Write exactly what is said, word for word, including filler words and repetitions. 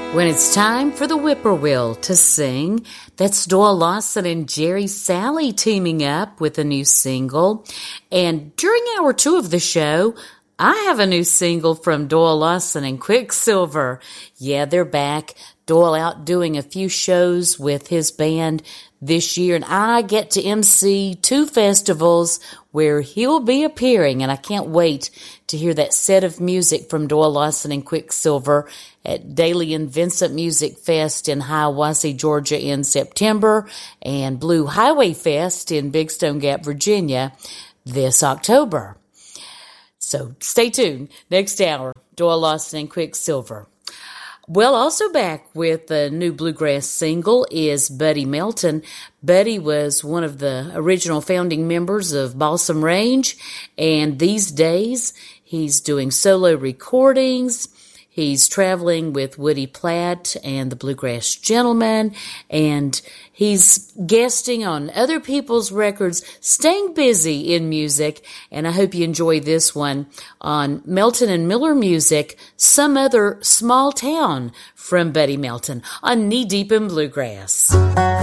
When it's time for the Whippoorwill to sing, that's Doyle Lawson and Jerry Salley teaming up with a new single. And during hour two of the show, I have a new single from Doyle Lawson and Quicksilver. Yeah, they're back. Doyle out doing a few shows with his band this year, and I get to emcee two festivals where he'll be appearing, and I can't wait to hear that set of music from Doyle Lawson and Quicksilver at Daly and Vincent Music Fest in Hiawassee, Georgia in September, and Blue Highway Fest in Big Stone Gap, Virginia this October. So stay tuned. Next hour, Doyle Lawson and Quicksilver. Well, also back with a new bluegrass single is Buddy Melton. Buddy was one of the original founding members of Balsam Range, and these days he's doing solo recordings. He's traveling with Woody Platt and the Bluegrass Gentlemen, and he's guesting on other people's records, staying busy in music, and I hope you enjoy this one on Melton and Miller Music, Some Other Small Town from Buddy Melton on Knee Deep in Bluegrass.